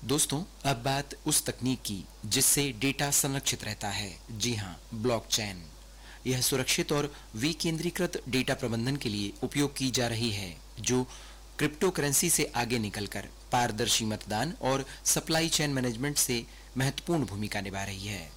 दोस्तों, अब बात उस तकनीक की जिससे डेटा संरक्षित रहता है। जी हाँ, ब्लॉकचेन। यह सुरक्षित और विकेंद्रीकृत डेटा प्रबंधन के लिए उपयोग की जा रही है, जो क्रिप्टो करेंसी से आगे निकलकर पारदर्शी मतदान और सप्लाई चेन मैनेजमेंट से महत्वपूर्ण भूमिका निभा रही है।